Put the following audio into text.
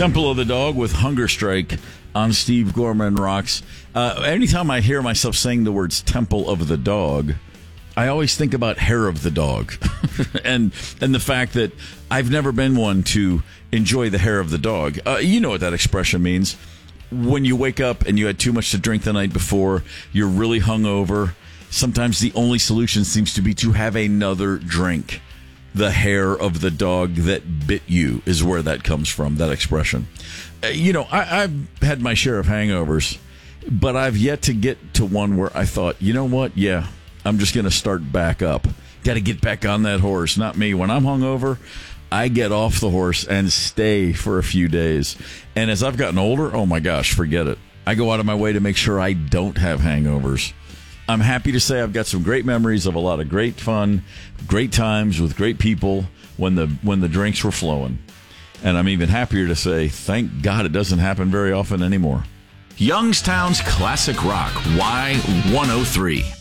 Temple of the Dog with Hunger Strike on Steve Gorman Rocks. Anytime I hear myself saying the words Temple of the Dog, I always think about hair of the dog and the fact that I've never been one to enjoy the hair of the dog. You know what that expression means. When you wake up and you had too much to drink the night before, you're really hungover. Sometimes the only solution seems to be to have another drink. The hair of the dog that bit you is where that comes from, that expression. I've had my share of hangovers, but I've yet to get to one where I thought, you know what? Yeah, I'm just going to start back up. Got to get back on that horse. Not me. When I'm hungover, I get off the horse and stay for a few days. And as I've gotten older, oh my gosh, forget it. I go out of my way to make sure I don't have hangovers. I'm happy to say I've got some great memories of a lot of great fun, great times with great people when the drinks were flowing. And I'm even happier to say, thank God it doesn't happen very often anymore. Youngstown's Classic Rock, Y103.